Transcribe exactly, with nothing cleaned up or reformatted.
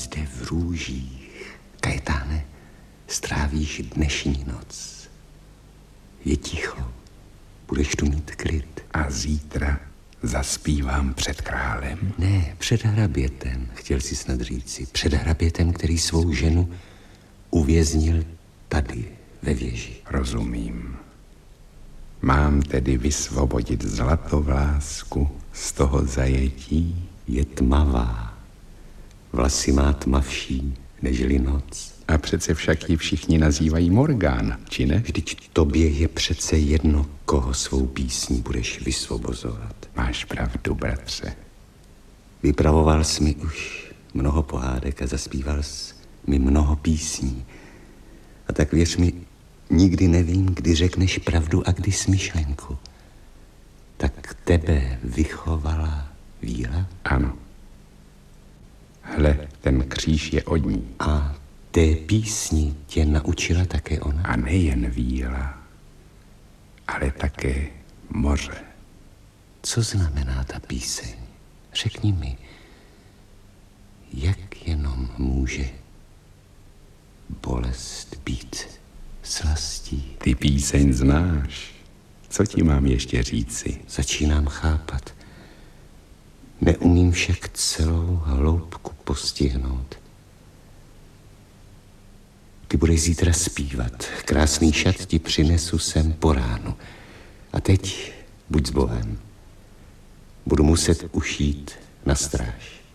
zde v růžích, Kajetáne, strávíš dnešní noc. Je ticho, budeš tu mít klid. A zítra zaspívám před králem? Ne, před hrabětem, chtěl si snad říci. Před hrabětem, který svou ženu uvěznil tady, ve věži. Rozumím. Mám tedy vysvobodit Zlatovlásku z toho zajetí? Je tmavá. Vlasy má tmavší, nežli noc. A přece však ji všichni nazývají Morgán, či ne? Vždyť tobě je přece jedno, koho svou písní budeš vysvobozovat. Máš pravdu, bratře. Vypravoval jsi mi už mnoho pohádek a zaspíval jsi mi mnoho písní. A tak věř mi, nikdy nevím, kdy řekneš pravdu a kdy smyšlenku. Tak tebe vychovala víra? Ano. Hle, ten kříž je od ní. A té písni tě naučila také ona? A nejen víla, ale také moře. Co znamená ta píseň? Řekni mi, jak jenom může bolest být slastí? Ty píseň znáš. Co ti mám ještě říci? Začínám chápat. Neumím však celou hloubku postihnout. Ty budeš zítra zpívat. Krásný šat ti přinesu sem po ránu. A teď buď s Bohem. Budu muset ušít na stráž.